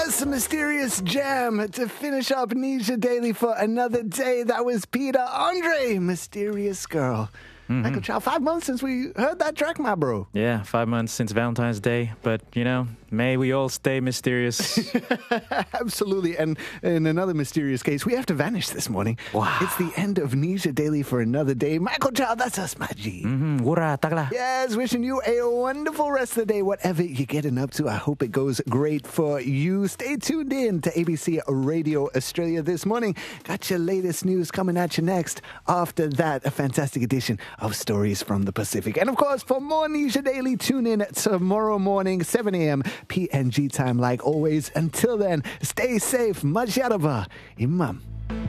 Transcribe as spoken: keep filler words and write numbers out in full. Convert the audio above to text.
Yes, a mysterious jam to finish up Nisha Daily for another day. That was Peter Andre, Mysterious Girl. Mm-hmm. Michael Chow, five months since we heard that track, my bro. Yeah, five months since Valentine's Day. But, you know, may we all stay mysterious. Absolutely. And in another mysterious case, we have to vanish this morning. Wow. It's the end of Nisha Daily for another day. Michael Chow, that's us, my G. Mm-hmm. Wura, takla. Yes, wishing you a wonderful rest of the day. Whatever you're getting up to, I hope it goes great for you. Stay tuned in to A B C Radio Australia this morning. Got your latest news coming at you next. After that, a fantastic edition of Stories from the Pacific. And of course, for more Nisha Daily, tune in tomorrow morning, seven a.m. P N G time, like always. Until then, stay safe. Majaraba. Imam.